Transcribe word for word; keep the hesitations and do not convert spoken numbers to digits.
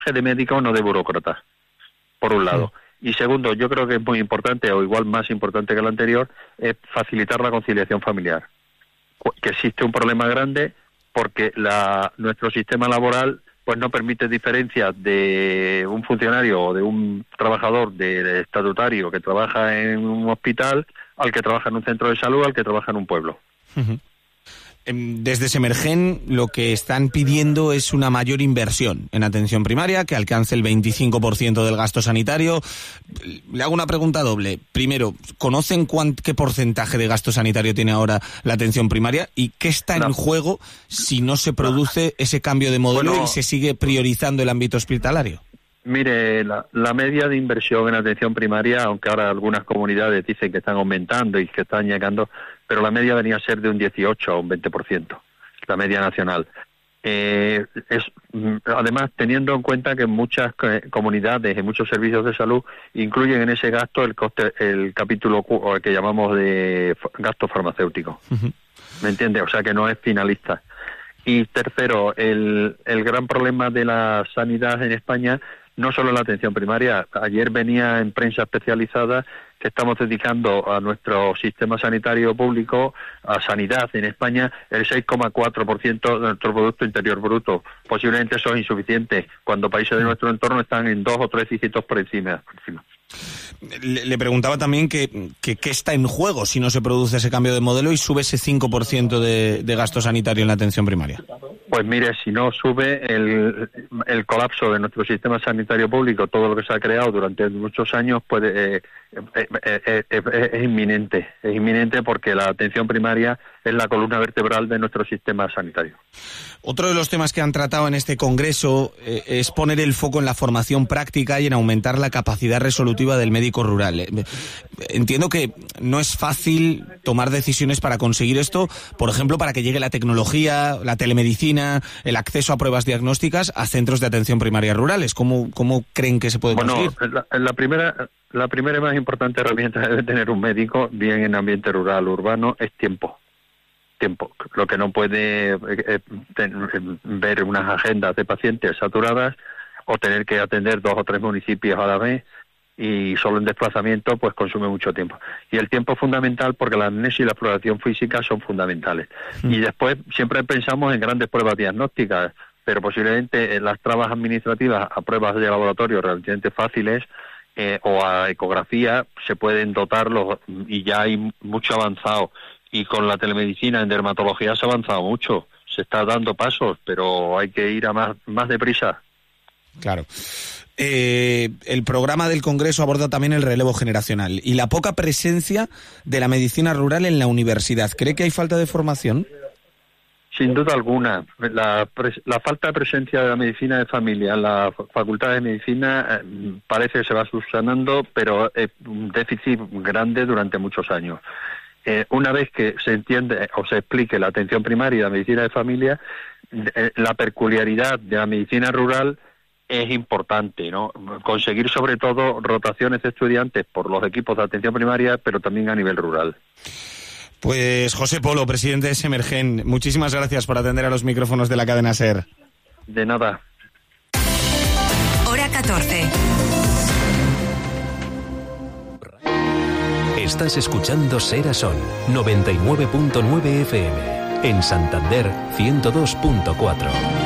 de médicos, no de burócratas, por un lado. Sí. Y segundo, yo creo que es muy importante, o igual más importante que lo anterior, es facilitar la conciliación familiar. Que existe un problema grande porque la, nuestro sistema laboral pues no permite diferencias de un funcionario o de un trabajador de, de estatutario que trabaja en un hospital al que trabaja en un centro de salud, al que trabaja en un pueblo. Uh-huh. Desde Semergen lo que están pidiendo es una mayor inversión en atención primaria, que alcance el veinticinco por ciento del gasto sanitario. Le hago una pregunta doble. Primero, ¿conocen cuán, qué porcentaje de gasto sanitario tiene ahora la atención primaria? ¿Y qué está no. en juego si no se produce ese cambio de modelo bueno, y se sigue priorizando el ámbito hospitalario? Mire, la, la media de inversión en atención primaria, aunque ahora algunas comunidades dicen que están aumentando y que están llegando, pero la media venía a ser de un dieciocho a un veinte por ciento, la media nacional. Eh, es además teniendo en cuenta que muchas comunidades y muchos servicios de salud incluyen en ese gasto el coste, el capítulo que llamamos de gasto farmacéutico. Uh-huh. ¿Me entiende? O sea que no es finalista. Y tercero, el, el gran problema de la sanidad en España no solo la atención primaria. Ayer venía en prensa especializada que estamos dedicando a nuestro sistema sanitario público, a sanidad en España, el seis coma cuatro por ciento de nuestro Producto Interior Bruto. Posiblemente eso es insuficiente, cuando países de nuestro entorno están en dos o tres dígitos por encima. Por encima. Le, le preguntaba también que, que qué está en juego si no se produce ese cambio de modelo y sube ese cinco por ciento de, de gasto sanitario en la atención primaria. Pues mire, si no sube el, el colapso de nuestro sistema sanitario público, todo lo que se ha creado durante muchos años, puede eh, eh, eh, eh, eh, es inminente, es inminente porque la atención primaria es la columna vertebral de nuestro sistema sanitario. Otro de los temas que han tratado en este congreso eh, es poner el foco en la formación práctica y en aumentar la capacidad resolutiva del médico rural. Eh, entiendo que no es fácil tomar decisiones para conseguir esto, por ejemplo, para que llegue la tecnología, la telemedicina, el acceso a pruebas diagnósticas a centros de atención primaria rurales. ¿Cómo, cómo creen que se puede conseguir? Bueno, la, la primera... La primera y más importante herramienta que debe tener un médico, bien en ambiente rural o urbano, es tiempo. Tiempo. Lo que no puede eh, ten, ver unas agendas de pacientes saturadas o tener que atender dos o tres municipios a la vez y solo en desplazamiento pues consume mucho tiempo. Y el tiempo es fundamental porque la anamnesis y la exploración física son fundamentales. Mm. Y después siempre pensamos en grandes pruebas diagnósticas, pero posiblemente en las trabas administrativas a pruebas de laboratorio relativamente fáciles Eh, o a ecografía se pueden dotarlos y ya hay mucho avanzado, y con la telemedicina en dermatología se ha avanzado mucho, se está dando pasos, pero hay que ir a más, más deprisa. Claro. Eh, el programa del Congreso aborda también el relevo generacional y la poca presencia de la medicina rural en la universidad. ¿Cree que hay falta de formación? Sin duda alguna. La, la falta de presencia de la medicina de familia en la Facultad de Medicina eh, parece que se va subsanando, pero es un déficit grande durante muchos años. Eh, una vez que se entiende o se explique la atención primaria y la medicina de familia, eh, la peculiaridad de la medicina rural es importante, ¿no? Conseguir sobre todo rotaciones de estudiantes por los equipos de atención primaria, pero también a nivel rural. Pues José Polo, presidente de Semergen, muchísimas gracias por atender a los micrófonos de la cadena SER. De nada. Hora catorce. Estás escuchando Ser a Sol, noventa y nueve punto nueve F M, en Santander ciento dos punto cuatro.